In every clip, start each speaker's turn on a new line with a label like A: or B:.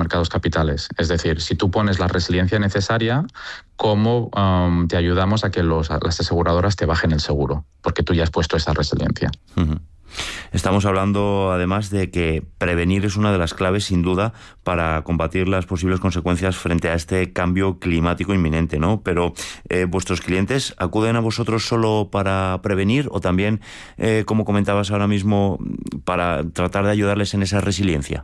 A: mercados capitales. Es decir, si tú pones la resiliencia necesaria, ¿cómo te ayudamos a que las aseguradoras te bajen el seguro? Porque tú ya has puesto esa resiliencia.
B: Uh-huh. Estamos hablando además de que prevenir es una de las claves sin duda para combatir las posibles consecuencias frente a este cambio climático inminente, ¿no? Pero ¿vuestros clientes acuden a vosotros solo para prevenir o también, como comentabas ahora mismo, para tratar de ayudarles en esa resiliencia?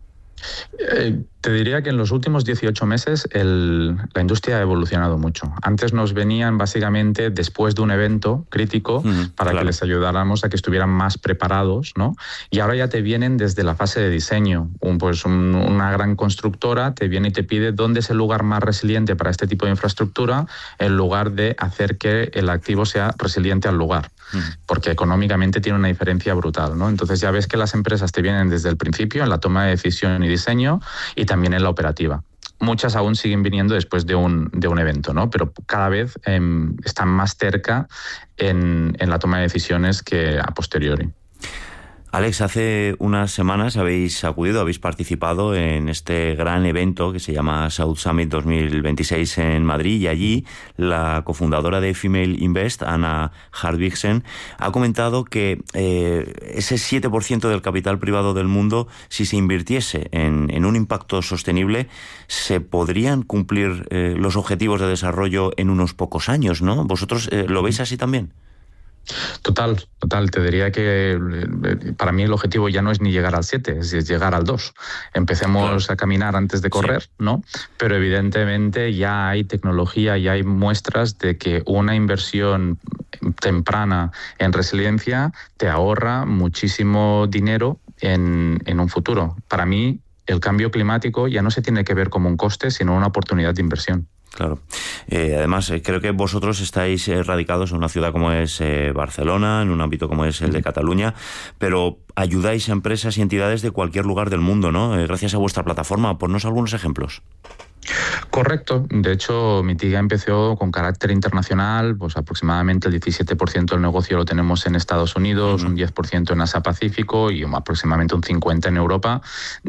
A: Te diría que en los últimos 18 meses la industria ha evolucionado mucho. Antes nos venían básicamente después de un evento crítico para que les ayudáramos a que estuvieran más preparados, ¿no? Y ahora ya te vienen desde la fase de diseño. Una gran constructora te viene y te pide dónde es el lugar más resiliente para este tipo de infraestructura, en lugar de hacer que el activo sea resiliente al lugar. Porque económicamente tiene una diferencia brutal, ¿no? Entonces ya ves que las empresas te vienen desde el principio en la toma de decisión y diseño y también en la operativa. Muchas aún siguen viniendo después de un evento, ¿no? Pero cada vez están más cerca en la toma de decisiones que a posteriori.
B: Alex, hace unas semanas habéis participado en este gran evento que se llama South Summit 2026 en Madrid, y allí la cofundadora de Female Invest, Anna Hardvigsen, ha comentado que ese 7% del capital privado del mundo, si se invirtiese en un impacto sostenible, se podrían cumplir los objetivos de desarrollo en unos pocos años, ¿no? ¿Vosotros lo veis así también?
A: Total. Te diría que para mí el objetivo ya no es ni llegar al 7, es llegar al 2. Empecemos a caminar antes de correr, sí, ¿no? Pero evidentemente ya hay tecnología, ya hay muestras de que una inversión temprana en resiliencia te ahorra muchísimo dinero en un futuro. Para mí, el cambio climático ya no se tiene que ver como un coste, sino una oportunidad de inversión.
B: Claro. Además, creo que vosotros estáis radicados en una ciudad como es Barcelona, en un ámbito como es el de Cataluña, pero ayudáis a empresas y entidades de cualquier lugar del mundo, ¿no? Gracias a vuestra plataforma. Ponnos algunos ejemplos.
A: Correcto. De hecho, Mitiga empezó con carácter internacional, pues aproximadamente el 17% del negocio lo tenemos en Estados Unidos, un 10% en Asia-Pacífico y aproximadamente un 50% en Europa.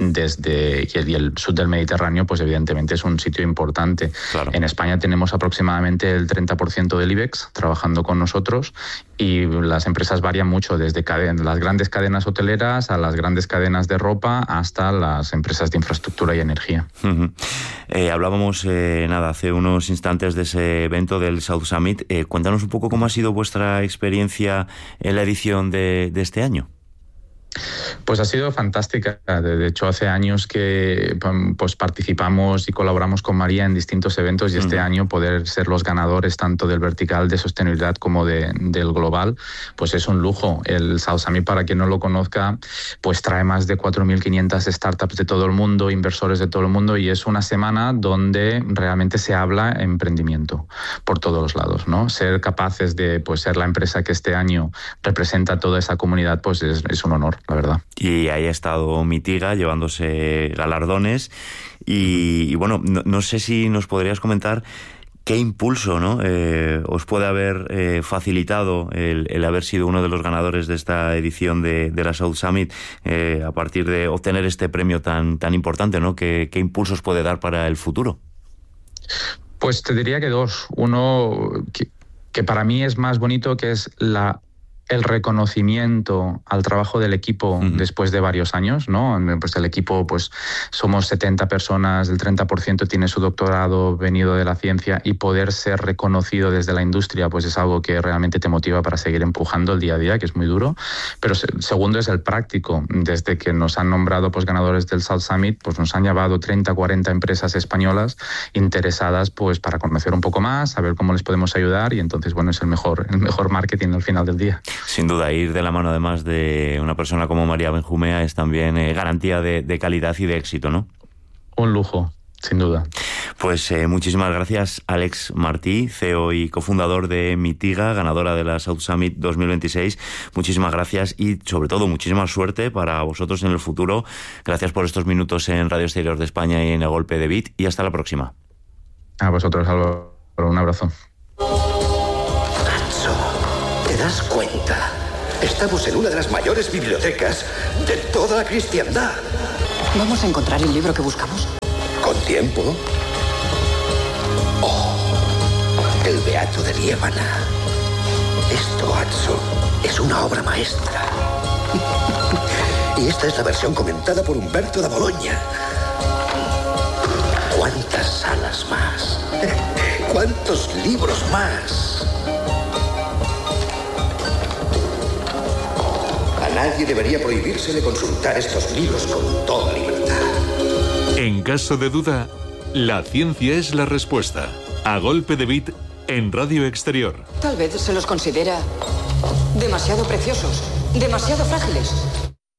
A: Y el sur del Mediterráneo, pues evidentemente es un sitio importante. Claro. En España tenemos aproximadamente el 30% del IBEX trabajando con nosotros, y las empresas varían mucho, desde las grandes cadenas hoteleras a las grandes cadenas de ropa hasta las empresas de infraestructura y energía.
B: Hablábamos hace unos instantes de ese evento del South Summit. Cuéntanos un poco cómo ha sido vuestra experiencia en la edición de este año.
A: Pues ha sido fantástica. De hecho, hace años que pues participamos y colaboramos con María en distintos eventos, y este año poder ser los ganadores tanto del vertical de sostenibilidad como del global, pues es un lujo. El South Summit, para quien no lo conozca, pues trae más de 4.500 startups de todo el mundo, inversores de todo el mundo, y es una semana donde realmente se habla emprendimiento por todos los lados, ¿no? Ser capaces de pues ser la empresa que este año representa a toda esa comunidad, pues es un honor, la verdad.
B: Y ahí ha estado Mitiga llevándose galardones y bueno, no sé si nos podrías comentar qué impulso, ¿no? Os puede haber facilitado el haber sido uno de los ganadores de esta edición de la South Summit a partir de obtener este premio tan importante, ¿no? ¿Qué impulsos puede dar para el futuro?
A: Pues te diría que dos. Uno, que para mí es más bonito, que es el reconocimiento al trabajo del equipo después de varios años, ¿no? Pues el equipo, pues somos 70 personas, el 30% tiene su doctorado venido de la ciencia, y poder ser reconocido desde la industria, pues es algo que realmente te motiva para seguir empujando el día a día, que es muy duro. Pero segundo es el práctico. Desde que nos han nombrado pues ganadores del South Summit, pues nos han llevado 30, 40 empresas españolas interesadas pues para conocer un poco más, saber cómo les podemos ayudar, y entonces, bueno, es el mejor marketing al final del día.
B: Sin duda, ir de la mano además de una persona como María Benjumea es también garantía de calidad y de éxito, ¿no?
A: Un lujo, sin duda.
B: Pues muchísimas gracias, Alex Martí, CEO y cofundador de Mitiga, ganadora de la South Summit 2026. Muchísimas gracias y, sobre todo, muchísima suerte para vosotros en el futuro. Gracias por estos minutos en Radio Exterior de España y en El Golpe de Bit, y hasta la próxima.
A: A vosotros, Álvaro. Un abrazo.
C: ¿Te das cuenta? Estamos en una de las mayores bibliotecas de toda la cristiandad.
D: ¿Vamos a encontrar el libro que buscamos?
C: Con tiempo. Oh, el Beato de Liébana. Esto, Atso, es una obra maestra. Y esta es la versión comentada por Humberto da Bologna. ¿Cuántas salas más? ¿Cuántos libros más? A nadie debería prohibírsele consultar estos libros con toda libertad.
D: En caso de duda, la ciencia es la respuesta. A golpe de bit en Radio Exterior.
E: Tal vez se los considera demasiado preciosos, demasiado frágiles.